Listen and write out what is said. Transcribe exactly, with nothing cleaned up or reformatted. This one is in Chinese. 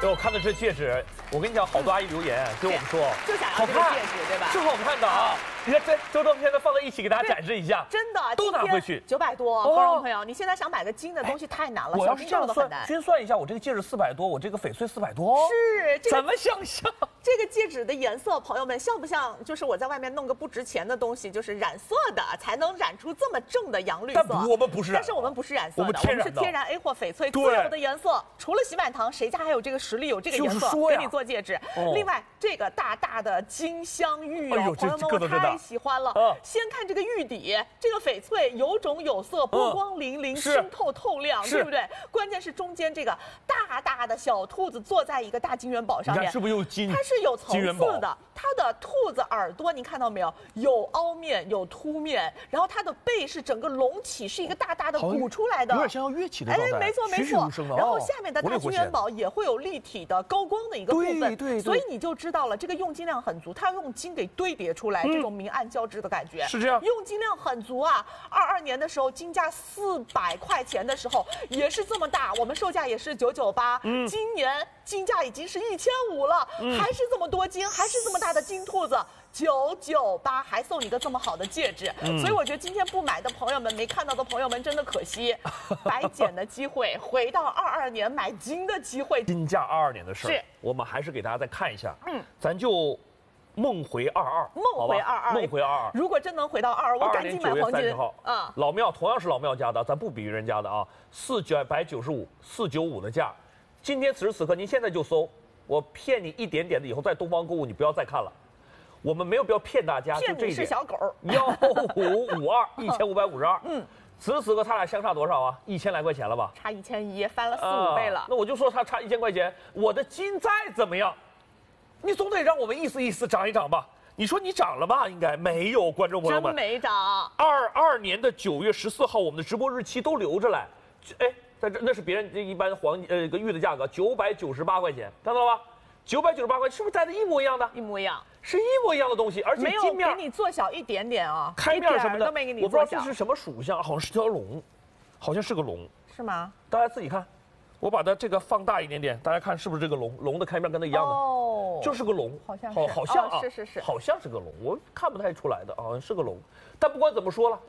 我看到这戒指，我跟你讲，好多阿姨留言给我们说， 就想要这个戒指，对吧？ 是好看的啊！你看这这照片，它放在一起给大家展示一下， 真的都拿回去九百多。观众朋友，你现在想买个金的东西太难了， 我要是这样算， 都很难。 均算一下，我这个戒指四百多，我这个翡翠四百多， 是怎么想象？ 这个戒指的颜色，朋友们像不像？就是我在外面弄个不值钱的东西，就是染色的，才能染出这么正的洋绿色。 但我们不是， 但是我们不是染色的， 我们天然是天然 A 货翡翠自有的颜色。除了洗满堂，谁家还有这个实力有这个颜色给你做戒指？另外，这个大大的金镶玉哦，朋友们我太喜欢了。先看这个玉底，这个翡翠有种有色，波光粼粼，清透透亮，对不对？关键是中间这个大大的小兔子坐在一个大金元宝上面， 是不是有金？ 它是有层次的，它的兔子耳朵你看到没有？有凹面，有凸面，然后它的背是整个隆起，是一个大大的鼓出来的， 有点像要乐器的状态。 哎，没错没错。然后下面的大金元宝也会有立体的高光的一个部分， 对对。 所以你就知道了，这个用金量很足，它用金给堆叠出来，这种明暗交织的感觉是这样， 用金量很足啊。二二年的时候，金价四百块钱的时候也是这么大，我们售价也是九九八，嗯，今年金价已经是一千五了，嗯，还是这么多金，还是这么大的金兔子。九九八还送你个这么好的戒指，嗯、所以我觉得今天不买的朋友们，没看到的朋友们真的可惜，白捡的机会，回到二二年买金的机会。 金价二二年的事儿， 是我们还是给大家再看一下，嗯，咱就梦回二二， 梦回二二， 梦回二二。 如果真能回到二二，我赶紧买黄金。 啊，老庙同样是老庙家的，咱不比喻人家的啊，四九百九十五，四九五的价，今天此时此刻，您现在就搜，我骗你一点点的，以后在东方购物你不要再看了。我们没有必要骗大家， 骗你是小狗。 幺五五二一千五百五十二，嗯，此时此刻他俩相差多少啊？一千来块钱了吧？ 差一千一，翻了四五倍了、啊。 那我就说他差一千块钱，我的金再怎么样，你总得让我们意思意思涨一涨吧？你说你涨了吧？应该没有，观众朋友们， 真没涨。 二二年的九月十四号，我们的直播日期都留着来，哎，在这那是别人一般黄呃个玉的价格九百九十八块钱，看到了吧？九百九十八块，是不是戴的一模一样的？ 一模一样， 是一模一样的东西，而且金面没有给你做小一点点啊， 开面什么的都没给你做小。我不知道这是什么属相，好像是条龙，好像是个龙， 是吗？ 大家自己看，我把它这个放大一点点，大家看是不是这个龙？龙的开面跟它一样的，哦，就是个龙， 好像好好像啊， 是是是， 好像是个龙，我看不太出来的，好像是个龙。但不管怎么说了，